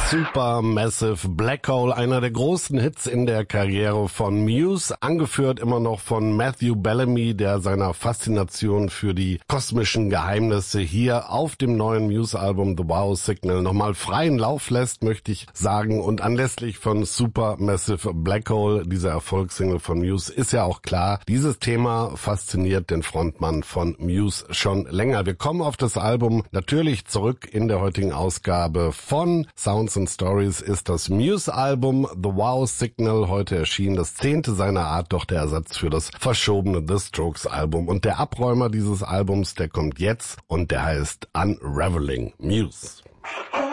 Supermassive Black Hole, einer der großen Hits in der Karriere von Muse, angeführt immer noch von Matthew Bellamy, der seiner Faszination für die kosmischen Geheimnisse hier auf dem neuen Muse-Album The Wow Signal nochmal freien Lauf lässt, möchte ich sagen. Und anlässlich von Supermassive Black Hole, dieser Erfolgssingle von Muse, ist ja auch klar, dieses Thema fasziniert den Frontmann von Muse schon länger. Wir kommen auf das Album natürlich zurück. In der heutigen Ausgabe von Sounds and Stories ist das Muse-Album The Wow Signal heute erschienen, das 10. seiner Art, doch der Ersatz für das verschobene The Strokes-Album. Und der Abräumer dieses Albums, der kommt jetzt und der heißt Unraveling Muse.